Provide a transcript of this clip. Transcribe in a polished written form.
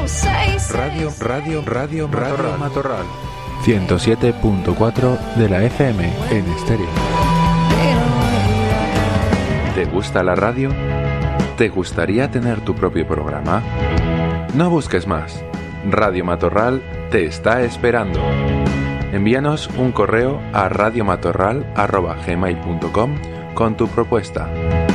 Radio Matorral 107.4 de la FM en estéreo. ¿Te gusta la radio? ¿Te gustaría tener tu propio programa? No busques más. Radio Matorral te está esperando. Envíanos un correo a radiomatorral@gmail.com con tu propuesta.